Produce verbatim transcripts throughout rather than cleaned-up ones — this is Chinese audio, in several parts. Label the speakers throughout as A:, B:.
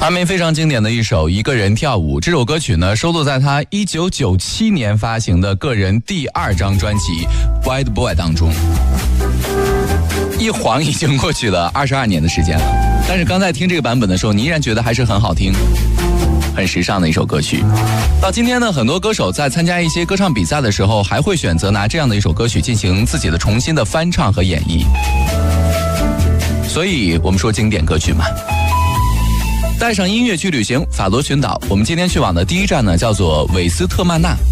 A: 阿妹非常经典的一首《一个人跳舞》，这首歌曲呢收录在他一九九七年发行的个人第二张专辑《White Boy》当中。一晃已经过去了二十二年的时间了，但是刚才听这个版本的时候，你依然觉得还是很好听，很时尚的一首歌曲。到今天呢，很多歌手在参加一些歌唱比赛的时候，还会选择拿这样的一首歌曲进行自己的重新的翻唱和演绎。所以我们说经典歌曲嘛。带上音乐去旅行法罗群岛，我们今天去往的第一站呢叫做韦斯特曼纳。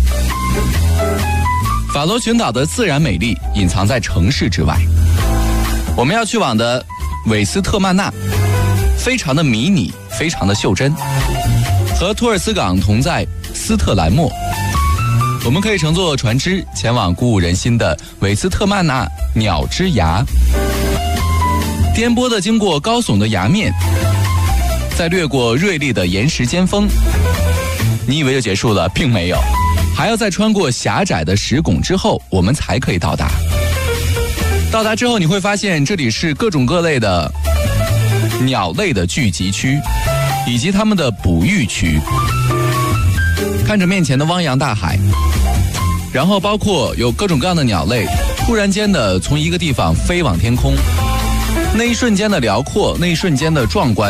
A: 法罗群岛的自然美丽隐藏在城市之外，我们要去往的韦斯特曼纳非常的迷你，非常的袖珍，和托尔斯港同在斯特兰莫。我们可以乘坐船只前往鼓舞人心的韦斯特曼纳鸟之崖，颠簸的经过高耸的崖面，再掠过锐利的岩石尖峰。你以为就结束了，并没有，还要再穿过狭窄的石拱之后，我们才可以到达。到达之后，你会发现这里是各种各类的鸟类的聚集区，以及它们的哺育区。看着面前的汪洋大海，然后包括有各种各样的鸟类突然间的从一个地方飞往天空，那一瞬间的辽阔，那一瞬间的壮观，